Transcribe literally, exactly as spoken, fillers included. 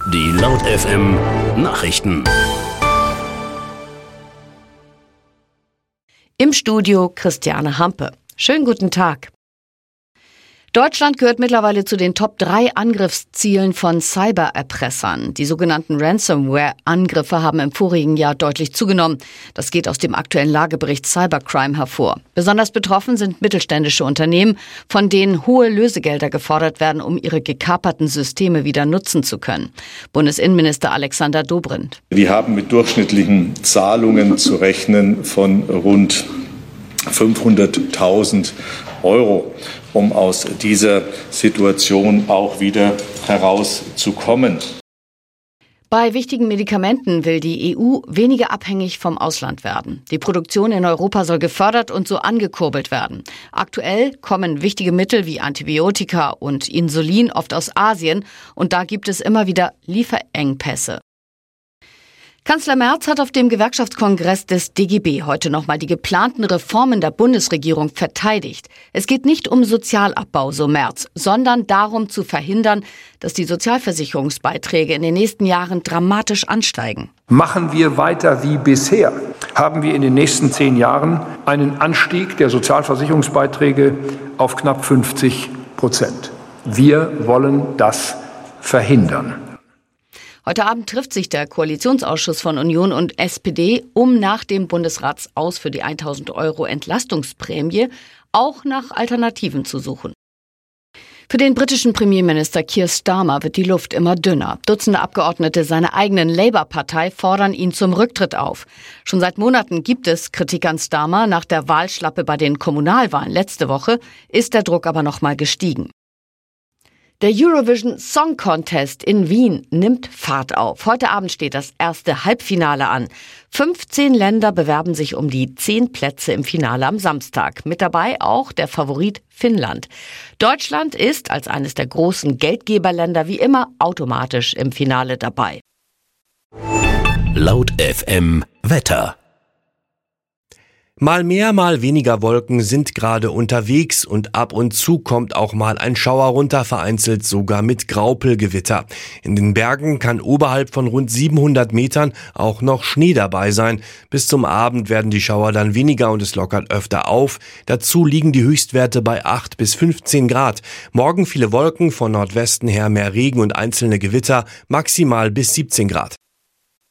Die Laut F M Nachrichten. Im Studio Christiane Hampe. Schönen guten Tag. Deutschland gehört mittlerweile zu den Top drei Angriffszielen von Cybererpressern. Die sogenannten Ransomware-Angriffe haben im vorigen Jahr deutlich zugenommen. Das geht aus dem aktuellen Lagebericht Cybercrime hervor. Besonders betroffen sind mittelständische Unternehmen, von denen hohe Lösegelder gefordert werden, um ihre gekaperten Systeme wieder nutzen zu können. Bundesinnenminister Alexander Dobrindt. Wir haben mit durchschnittlichen Zahlungen zu rechnen von rund fünfhunderttausend Euro, um aus dieser Situation auch wieder herauszukommen. Bei wichtigen Medikamenten will die E U weniger abhängig vom Ausland werden. Die Produktion in Europa soll gefördert und so angekurbelt werden. Aktuell kommen wichtige Mittel wie Antibiotika und Insulin oft aus Asien und da gibt es immer wieder Lieferengpässe. Kanzler Merz hat auf dem Gewerkschaftskongress des D G B heute nochmal die geplanten Reformen der Bundesregierung verteidigt. Es geht nicht um Sozialabbau, so Merz, sondern darum zu verhindern, dass die Sozialversicherungsbeiträge in den nächsten Jahren dramatisch ansteigen. Machen wir weiter wie bisher, haben wir in den nächsten zehn Jahren einen Anstieg der Sozialversicherungsbeiträge auf knapp fünfzig Prozent. Wir wollen das verhindern. Heute Abend trifft sich der Koalitionsausschuss von Union und S P D, um nach dem Bundesratsaus für die tausend Euro Entlastungsprämie auch nach Alternativen zu suchen. Für den britischen Premierminister Keir Starmer wird die Luft immer dünner. Dutzende Abgeordnete seiner eigenen Labour-Partei fordern ihn zum Rücktritt auf. Schon seit Monaten gibt es Kritik an Starmer. Nach der Wahlschlappe bei den Kommunalwahlen letzte Woche ist der Druck aber noch mal gestiegen. Der Eurovision Song Contest in Wien nimmt Fahrt auf. Heute Abend steht das erste Halbfinale an. fünfzehn Länder bewerben sich um die zehn Plätze im Finale am Samstag. Mit dabei auch der Favorit Finnland. Deutschland ist als eines der großen Geldgeberländer wie immer automatisch im Finale dabei. Laut F M Wetter. Mal mehr, mal weniger Wolken sind gerade unterwegs und ab und zu kommt auch mal ein Schauer runter, vereinzelt sogar mit Graupelgewitter. In den Bergen kann oberhalb von rund siebenhundert Metern auch noch Schnee dabei sein. Bis zum Abend werden die Schauer dann weniger und es lockert öfter auf. Dazu liegen die Höchstwerte bei acht bis fünfzehn Grad. Morgen viele Wolken, von Nordwesten her mehr Regen und einzelne Gewitter, maximal bis siebzehn Grad.